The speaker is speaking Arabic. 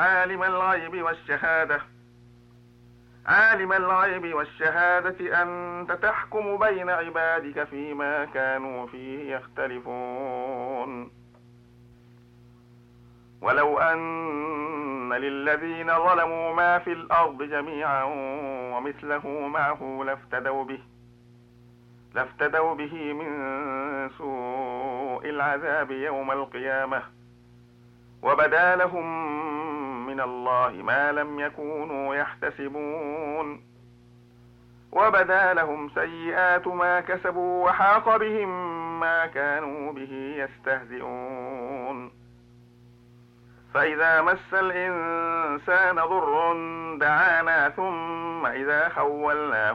عالم الغيب والشهادة عالم الغيب والشهادة أنت تحكم بين عبادك فيما كانوا فيه يختلفون. ولو أن للذين ظلموا ما في الأرض جميعا ومثله معه لافتدوا به من سوء العذاب يوم القيامة، وبدا لهم من الله ما لم يكونوا يحتسبون، وبدا لهم سيئات ما كسبوا وحاق بهم ما كانوا به يستهزئون. فإذا مس الإنسان ضر دعانا ثم إذا خولناه